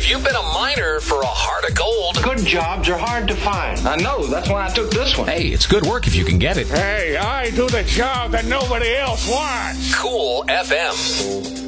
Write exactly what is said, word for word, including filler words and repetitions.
if you've been a miner for a heart of gold. Good jobs are hard to find. I know, that's why I took this one. Hey, it's good work if you can get it. Hey, I do the job that nobody else wants. Cool F M.